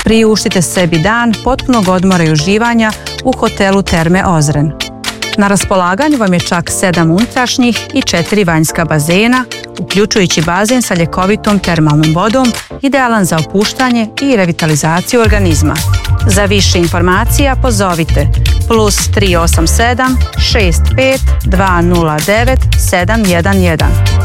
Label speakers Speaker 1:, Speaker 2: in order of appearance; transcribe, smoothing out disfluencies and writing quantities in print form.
Speaker 1: Priuštite sebi dan potpunog odmora i uživanja u hotelu Terme Ozren. Na raspolaganju vam je čak 7 unutrašnjih i 4 vanjska bazena, uključujući bazen sa ljekovitom termalnom vodom, idealan za opuštanje i revitalizaciju organizma. Za više informacija pozovite +387 65 209 711